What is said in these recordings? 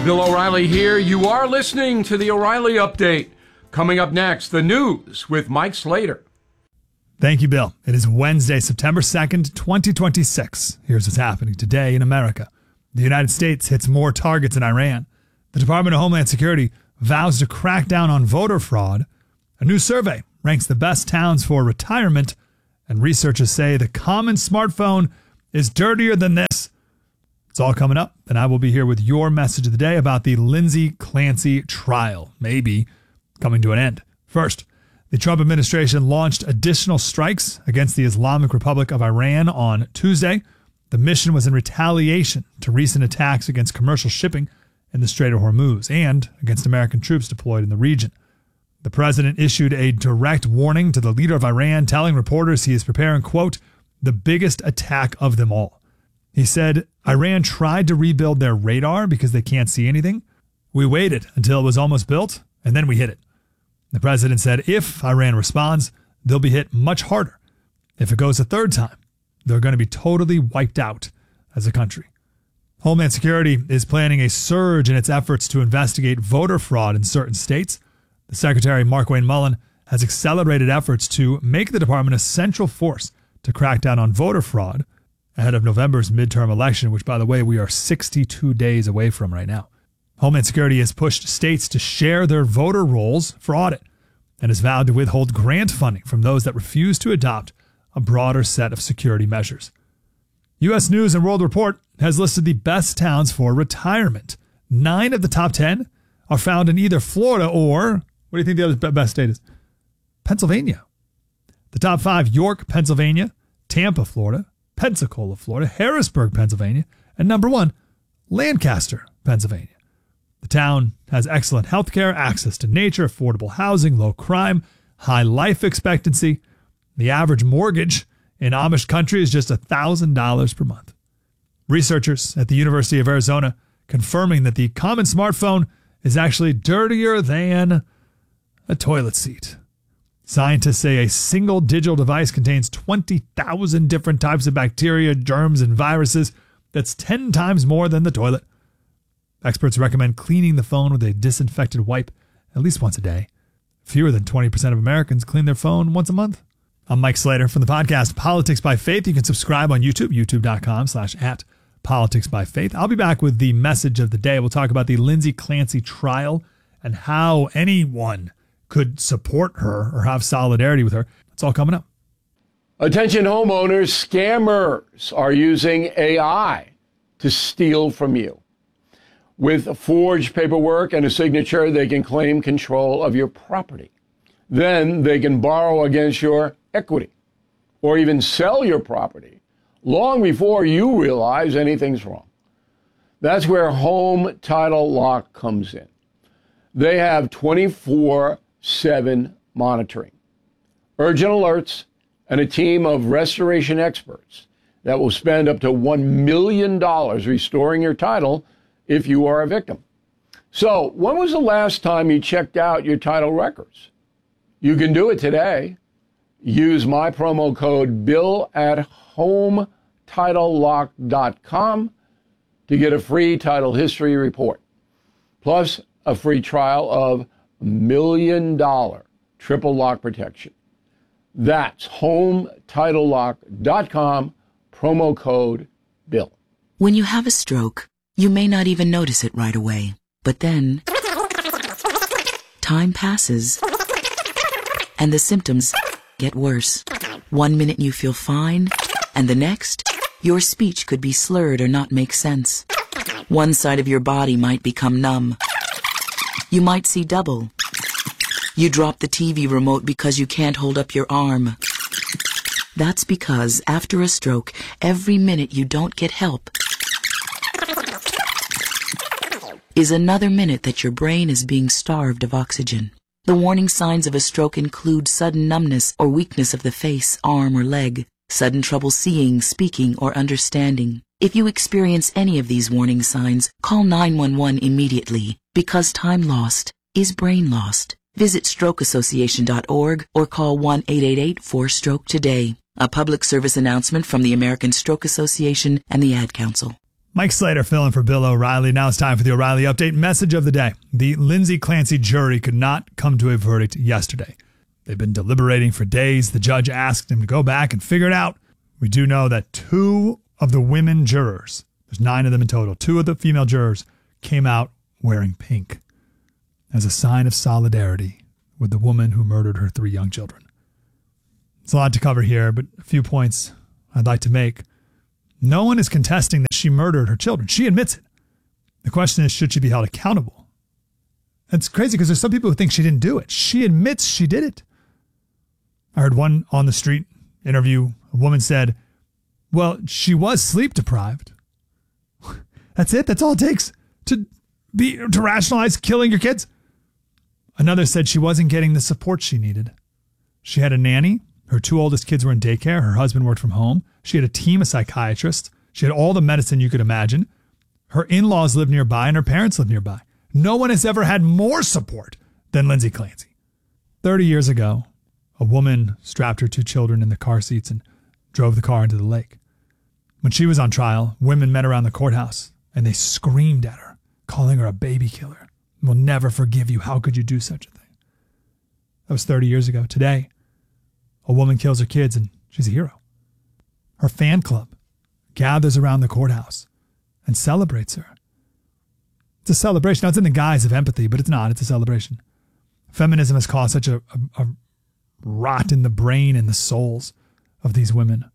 Bill O'Reilly here. You are listening to the O'Reilly Update. Coming up next, the news with Mike Slater. Thank you, Bill. It is Wednesday, September 2nd, 2026. Here's what's happening today in America. The United States hits more targets in Iran. The Department of Homeland Security vows to crack down on voter fraud. A new survey ranks the best towns for retirement. And researchers say the common smartphone is dirtier than this. It's all coming up, and I will be here with your message of the day about the Lindsay Clancy trial, maybe coming to an end. First, the Trump administration launched additional strikes against the Islamic Republic of Iran on Tuesday. The mission was in retaliation to recent attacks against commercial shipping in the Strait of Hormuz and against American troops deployed in the region. The president issued a direct warning to the leader of Iran, telling reporters he is preparing, quote, the biggest attack of them all. He said Iran tried to rebuild their radar because they can't see anything. We waited until it was almost built, and then we hit it. The president said if Iran responds, they'll be hit much harder. If it goes a third time, they're going to be totally wiped out as a country. Homeland Security is planning a surge in its efforts to investigate voter fraud in certain states. The Secretary, Markwayne Mullin, has accelerated efforts to make the department a central force to crack down on voter fraud ahead of November's midterm election, which, by the way, we are 62 days away from right now. Homeland Security has pushed states to share their voter rolls for audit and has vowed to withhold grant funding from those that refuse to adopt a broader set of security measures. U.S. News and World Report has listed the best towns for retirement. 9 of the top 10 are found in either Florida or, what do you think the other best state is? Pennsylvania. The top 5, York, Pennsylvania, Tampa, Florida, Pensacola, Florida, Harrisburg, Pennsylvania, and number 1, Lancaster, Pennsylvania. The town has excellent health care, access to nature, affordable housing, low crime, high life expectancy. The average mortgage in Amish country is just $1,000 per month. Researchers at the University of Arizona confirming that the common smartphone is actually dirtier than a toilet seat. Scientists say a single digital device contains 20,000 different types of bacteria, germs, and viruses. That's 10 times more than the toilet. Experts recommend cleaning the phone with a disinfected wipe at least once a day. Fewer than 20% of Americans clean their phone once a month. I'm Mike Slater from the podcast Politics by Faith. You can subscribe on YouTube, youtube.com/@politicsbyfaith. I'll be back with the message of the day. We'll talk about the Lindsay Clancy trial and how anyone could support her or have solidarity with her. It's all coming up. Attention homeowners, scammers are using AI to steal from you. With forged paperwork and a signature, they can claim control of your property. Then they can borrow against your equity or even sell your property long before you realize anything's wrong. That's where Home Title Lock comes in. They have 24/7 monitoring, urgent alerts, and a team of restoration experts that will spend up to $1 million restoring your title if you are a victim. So, when was the last time you checked out your title records? You can do it today. Use my promo code BILL at HomeTitleLock.com to get a free title history report, plus a free trial of $1 million triple lock protection. That's HomeTitleLock.com, promo code BILL. When you have a stroke, you may not even notice it right away. But then, time passes, and the symptoms get worse. 1 minute you feel fine, and the next, your speech could be slurred or not make sense. One side of your body might become numb. You might see double. You drop the TV remote because you can't hold up your arm. That's because after a stroke, every minute you don't get help is another minute that your brain is being starved of oxygen. The warning signs of a stroke include sudden numbness or weakness of the face, arm, or leg, sudden trouble seeing, speaking, or understanding. If you experience any of these warning signs, call 911 immediately, because time lost is brain lost. Visit strokeassociation.org or call 1-888-4-STROKE today. A public service announcement from the American Stroke Association and the Ad Council. Mike Slater filling for Bill O'Reilly. Now it's time for the O'Reilly Update message of the day. The Lindsay Clancy jury could not come to a verdict yesterday. They've been deliberating for days. The judge asked him to go back and figure it out. We do know that 2 of the women jurors, there's 9 of them in total, 2 of the female jurors came out wearing pink as a sign of solidarity with the woman who murdered her 3 young children. It's a lot to cover here, but a few points I'd like to make. No one is contesting that she murdered her children. She admits it. The question is, should she be held accountable? It's crazy because there's some people who think she didn't do it. She admits she did it. I heard one on the street interview. A woman said, well, she was sleep deprived. That's it? That's all it takes to rationalize killing your kids? Another said she wasn't getting the support she needed. She had a nanny. Her 2 oldest kids were in daycare. Her husband worked from home. She had a team of psychiatrists. She had all the medicine you could imagine. Her in-laws lived nearby and her parents lived nearby. No one has ever had more support than Lindsay Clancy. 30 years ago, a woman strapped her 2 children in the car seats and drove the car into the lake. When she was on trial, women met around the courthouse and they screamed at her, calling her a baby killer. We'll never forgive you. How could you do such a thing? That was 30 years ago. Today, a woman kills her kids and she's a hero. Her fan club gathers around the courthouse and celebrates her. It's a celebration. Now, it's in the guise of empathy, but it's not. It's a celebration. Feminism has caused such a rot in the brain and the souls of these women.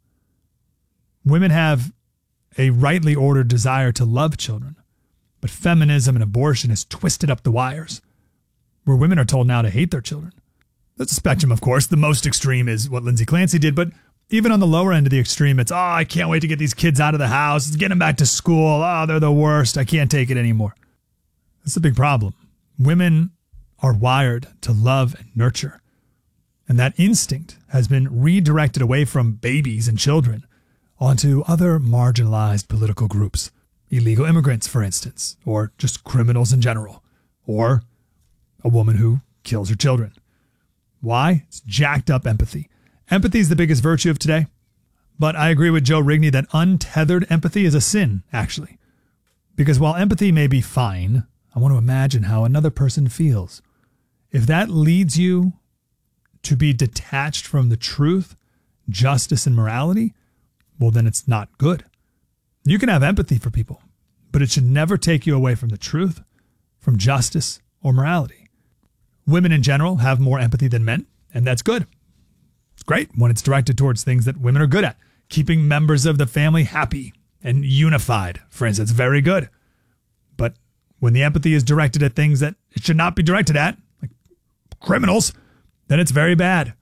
Women have a rightly ordered desire to love children, but feminism and abortion has twisted up the wires, where women are told now to hate their children. That's a spectrum, of course. The most extreme is what Lindsay Clancy did, but even on the lower end of the extreme, it's, I can't wait to get these kids out of the house. Let's get them back to school. They're the worst. I can't take it anymore. That's a big problem. Women are wired to love and nurture, and that instinct has been redirected away from babies and children onto other marginalized political groups, illegal immigrants, for instance, or just criminals in general, or a woman who kills her children. Why? It's jacked up empathy. Empathy is the biggest virtue of today. But I agree with Joe Rigney that untethered empathy is a sin, actually. Because while empathy may be fine, I want to imagine how another person feels. If that leads you to be detached from the truth, justice, and morality, well, then it's not good. You can have empathy for people, but it should never take you away from the truth, from justice, or morality. Women in general have more empathy than men, and that's good. It's great when it's directed towards things that women are good at. Keeping members of the family happy and unified, for instance, very good. But when the empathy is directed at things that it should not be directed at, like criminals, then it's very bad.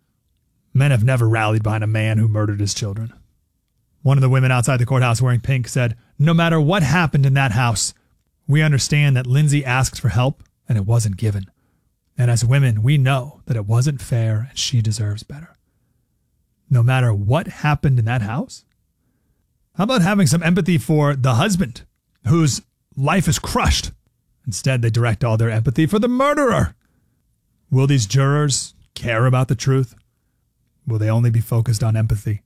Men have never rallied behind a man who murdered his children. One of the women outside the courthouse wearing pink said, no matter what happened in that house, we understand that Lindsay asked for help and it wasn't given. And as women, we know that it wasn't fair and she deserves better. No matter what happened in that house. How about having some empathy for the husband whose life is crushed? Instead, they direct all their empathy for the murderer. Will these jurors care about the truth? Will they only be focused on empathy?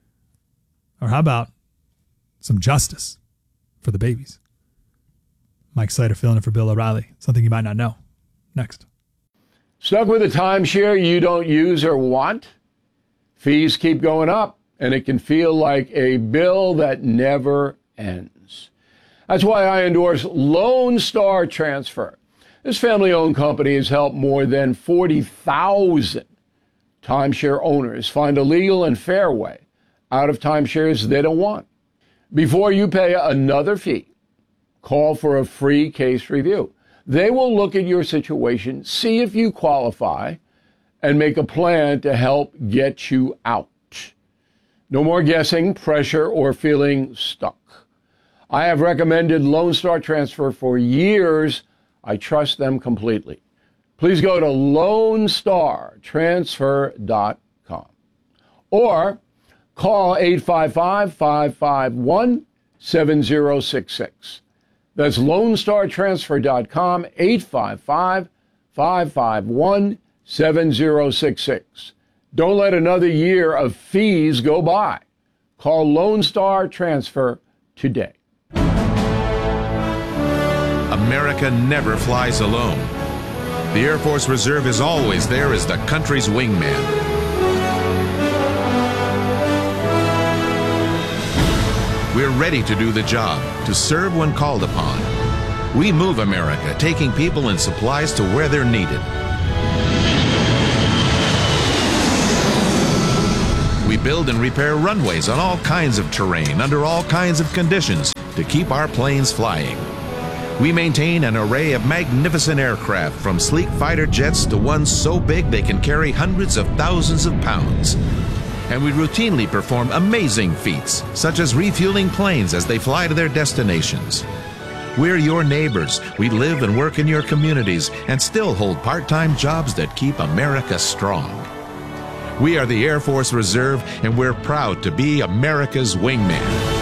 Or how about some justice for the babies? Mike Slater filling in for Bill O'Reilly. Something you might not know. Next. Stuck with a timeshare you don't use or want? Fees keep going up, and it can feel like a bill that never ends. That's why I endorse Lone Star Transfer. This family-owned company has helped more than 40,000 timeshare owners find a legal and fair way out of timeshares they don't want. Before you pay another fee, call for a free case review. They will look at your situation, see if you qualify, and make a plan to help get you out. No more guessing, pressure, or feeling stuck. I have recommended Lone Star Transfer for years. I trust them completely. Please go to LoneStarTransfer.com or call 855-551-7066. That's LoneStarTransfer.com, 855-551-7066. Don't let another year of fees go by. Call Lone Star Transfer today. America never flies alone. The Air Force Reserve is always there as the country's wingman. We're ready to do the job, to serve when called upon. We move America, taking people and supplies to where they're needed. We build and repair runways on all kinds of terrain, under all kinds of conditions, to keep our planes flying. We maintain an array of magnificent aircraft, from sleek fighter jets to ones so big they can carry hundreds of thousands of pounds. And we routinely perform amazing feats, such as refueling planes as they fly to their destinations. We're your neighbors. We live and work in your communities and still hold part-time jobs that keep America strong. We are the Air Force Reserve, and we're proud to be America's wingman.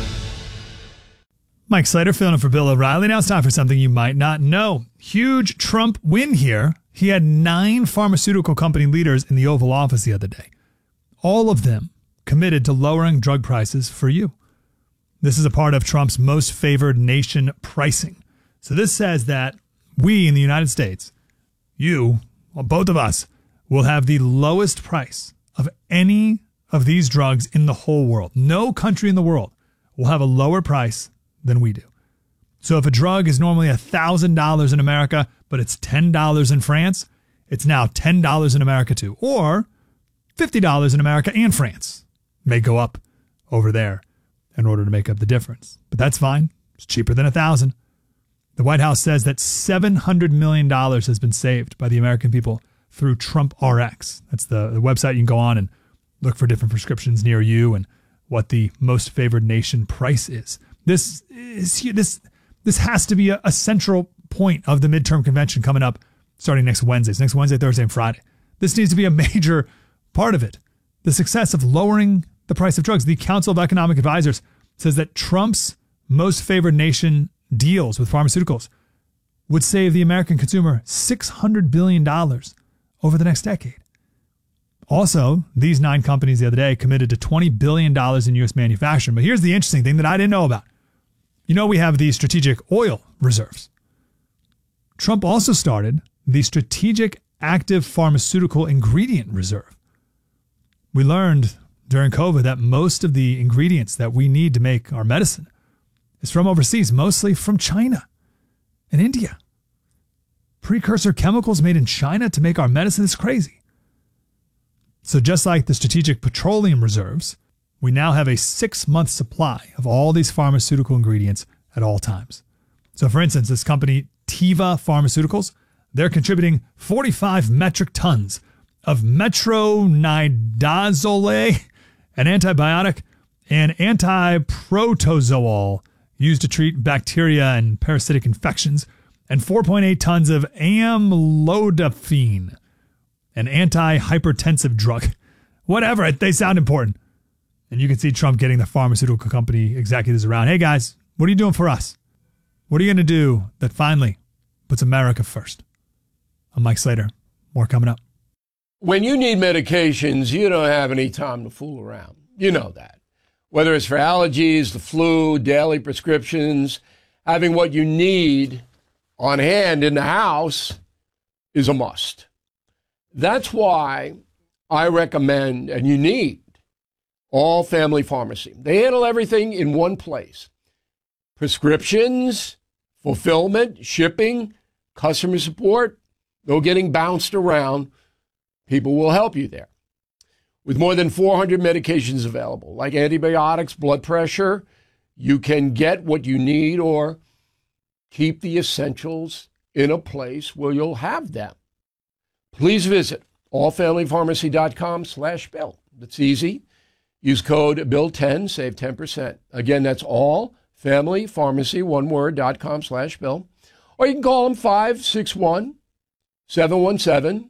Mike Slater filling in for Bill O'Reilly. Now it's time for something you might not know. Huge Trump win here. He had 9 pharmaceutical company leaders in the Oval Office the other day. All of them committed to lowering drug prices for you. This is a part of Trump's most favored nation pricing. So this says that we in the United States, you, well, both of us, will have the lowest price of any of these drugs in the whole world. No country in the world will have a lower price than we do. So if a drug is normally $1,000 in America, but it's $10 in France, it's now $10 in America too. Or $50 in America and France. May go up over there in order to make up the difference. But that's fine. It's cheaper than $1,000. The White House says that $700 million has been saved by the American people through Trump RX. That's the website you can go on and look for different prescriptions near you and what the most favored nation price is. This has to be a central point of the midterm convention coming up starting next Wednesday, Thursday, and Friday. This needs to be a major part of it. The success of lowering the price of drugs. The Council of Economic Advisors says that Trump's most favored nation deals with pharmaceuticals would save the American consumer $600 billion over the next decade. Also, these 9 companies the other day committed to $20 billion in U.S. manufacturing. But here's the interesting thing that I didn't know about. You know, we have the strategic oil reserves. Trump also started the strategic active pharmaceutical ingredient reserve. We learned during COVID that most of the ingredients that we need to make our medicine is from overseas, mostly from China and India. Precursor chemicals made in China to make our medicine is crazy. So just like the strategic petroleum reserves, we now have a 6-month supply of all these pharmaceutical ingredients at all times. So for instance, this company, Teva Pharmaceuticals, they're contributing 45 metric tons of metronidazole, an antibiotic, and antiprotozoal used to treat bacteria and parasitic infections, and 4.8 tons of amlodipine, an antihypertensive drug. Whatever, they sound important. And you can see Trump getting the pharmaceutical company executives around. Hey guys, what are you doing for us? What are you going to do that finally puts America first? I'm Mike Slater. More coming up. When you need medications, you don't have any time to fool around. You know that. Whether it's for allergies, the flu, daily prescriptions, having what you need on hand in the house is a must. That's why I recommend, and you need, All Family Pharmacy. They handle everything in one place. Prescriptions, fulfillment, shipping, customer support, no getting bounced around. People will help you there. With more than 400 medications available, like antibiotics, blood pressure, you can get what you need or keep the essentials in a place where you'll have them. Please visit allfamilypharmacy.com/Bill. That's easy. Use code BILL10, save 10%. Again, that's allfamilypharmacy, one word, .com/Bill. Or you can call them 561-717-6794,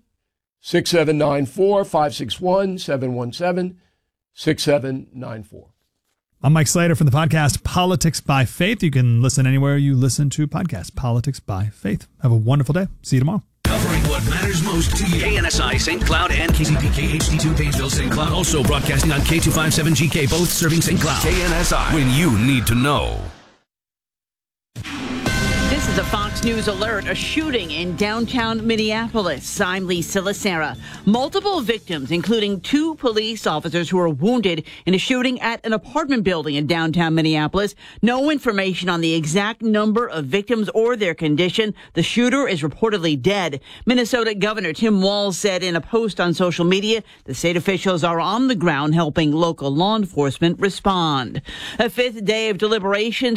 561-717-6794. I'm Mike Slater from the podcast Politics by Faith. You can listen anywhere you listen to podcasts. Politics by Faith. Have a wonderful day. See you tomorrow. Covering what matters most to you. KNSI St. Cloud and KCPK HD2 Painesville St. Cloud. Also broadcasting on K257GK, both serving St. Cloud. KNSI, when you need to know. This is The Fox News alert, a shooting in downtown Minneapolis. I'm Lisa Lacera. Multiple victims, including 2 police officers who were wounded in a shooting at an apartment building in downtown Minneapolis. No information on the exact number of victims or their condition. The shooter is reportedly dead. Minnesota Governor Tim Walz said in a post on social media, the state officials are on the ground helping local law enforcement respond. A 5th day of deliberations